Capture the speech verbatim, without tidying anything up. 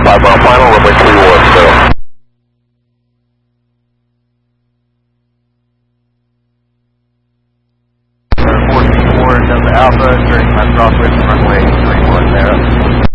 five mile final, runway three one zero. fourteen four Delta Alpha, turning left crosswind, runway three one zero.